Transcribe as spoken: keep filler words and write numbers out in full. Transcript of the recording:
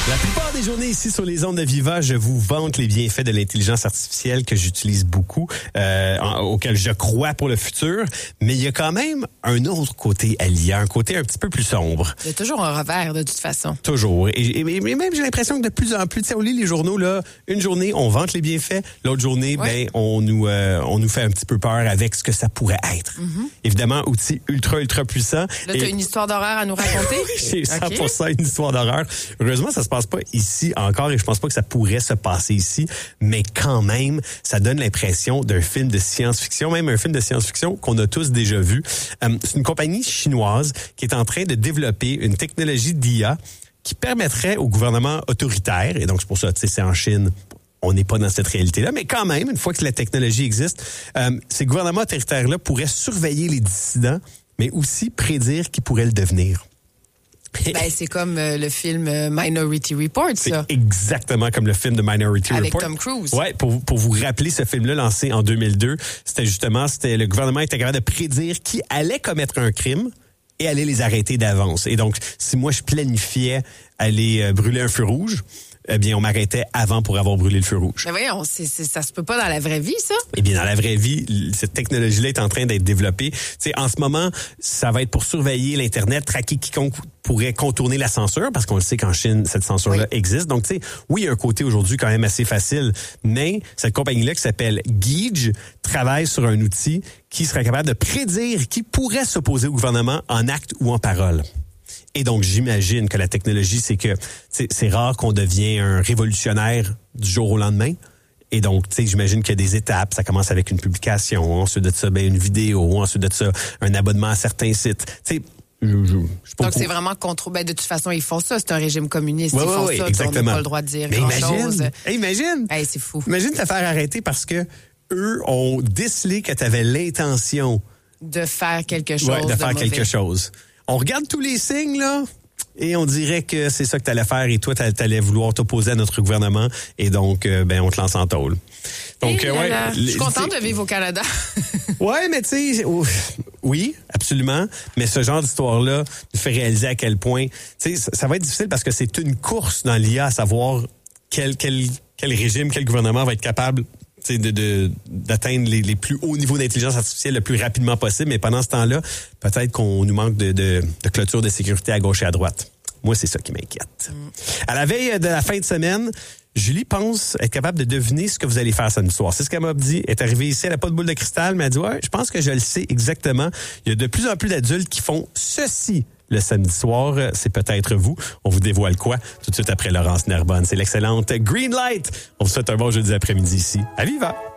La plupart des journées ici sur les ondes de Viva, je vous vante les bienfaits de l'intelligence artificielle que j'utilise beaucoup, euh, en, auquel je crois pour le futur. Mais il y a quand même un autre côté allié, un côté un petit peu plus sombre. Il y a toujours un revers de toute façon. Toujours. Et, et, et même j'ai l'impression que de plus en plus, tu sais, on lit les journaux là, une journée on vante les bienfaits, l'autre journée, ouais. ben on nous euh, on nous fait un petit peu peur avec ce que ça pourrait être. Mm-hmm. Évidemment, outil ultra ultra puissant. Là, tu as une histoire d'horreur à nous raconter? J'ai cent pour cent okay. Une histoire d'horreur. Heureusement, ça se passe pas ici encore et je pense pas que ça pourrait se passer ici, mais quand même, ça donne l'impression d'un film de science-fiction, même un film de science-fiction qu'on a tous déjà vu. Euh, c'est une compagnie chinoise qui est en train de développer une technologie d'I A qui permettrait au gouvernement autoritaire, et donc c'est pour ça, tu sais, c'est en Chine, on n'est pas dans cette réalité-là, mais quand même, une fois que la technologie existe, euh, ces gouvernements autoritaires-là pourraient surveiller les dissidents, mais aussi prédire qui pourraient le devenir. Ben, c'est comme euh, le film euh, Minority Report, ça. C'est exactement comme le film de Minority Avec Report. Tom Cruise. Ouais, pour, pour vous rappeler ce film-là lancé en deux mille deux, c'était justement, c'était le gouvernement était capable de prédire qui allait commettre un crime et aller les arrêter d'avance. Et donc, si moi je planifiais aller euh, brûler un feu rouge, eh bien, on m'arrêtait avant pour avoir brûlé le feu rouge. Mais voyons, c'est, c'est, ça se peut pas dans la vraie vie, ça? Eh bien, dans la vraie vie, cette technologie-là est en train d'être développée. Tu sais, en ce moment, ça va être pour surveiller l'Internet, traquer quiconque pourrait contourner la censure, parce qu'on le sait qu'en Chine, cette censure-là oui. existe. Donc, tu sais, oui, il y a un côté aujourd'hui quand même assez facile, mais cette compagnie-là qui s'appelle Geej travaille sur un outil qui serait capable de prédire qui pourrait s'opposer au gouvernement en acte ou en parole. Et donc, j'imagine que la technologie, c'est que c'est, c'est rare qu'on devienne un révolutionnaire du jour au lendemain. Et donc, tu sais, j'imagine qu'il y a des étapes. Ça commence avec une publication, ensuite de ça, ben, une vidéo, ensuite de ça, un abonnement à certains sites. Tu sais, je, je, je donc, c'est vraiment contre. Ben, de toute façon, ils font ça. C'est un régime communiste. Ouais, ils font ouais, ça. Exactement. On n'a pas le droit de dire Mais grand-chose. Imagine, hey, imagine. Hey, c'est fou. Imagine te faire arrêter parce que eux ont décelé que tu avais l'intention de faire quelque chose. Ouais, de, de faire mauvais. quelque chose. On regarde tous les signes, là, et on dirait que c'est ça que tu allais faire et toi, tu allais vouloir t'opposer à notre gouvernement et donc, euh, ben, on te lance en tôle. Donc, euh, ouais, je suis contente de vivre au Canada. Ouais, mais tu sais, oui, absolument, mais ce genre d'histoire-là nous fait réaliser à quel point, tu sais, ça va être difficile parce que c'est une course dans l'I A à savoir quel, quel, quel régime, quel gouvernement va être capable De, de, d'atteindre les, les plus hauts niveaux d'intelligence artificielle le plus rapidement possible. Mais pendant ce temps-là, peut-être qu'on nous manque de, de, de clôture de sécurité à gauche et à droite. Moi, c'est ça qui m'inquiète. Mm. À la veille de la fin de semaine, Julie pense être capable de deviner ce que vous allez faire samedi soir. C'est ce qu'elle m'a dit. Elle est arrivée ici, elle n'a pas de boule de cristal, mais elle a dit, ouais, je pense que je le sais exactement. Il y a de plus en plus d'adultes qui font ceci le samedi soir. C'est peut-être vous. On vous dévoile quoi tout de suite après Laurence Nerbonne. C'est l'excellente Green Light. On vous souhaite un bon jeudi après-midi ici à Viva.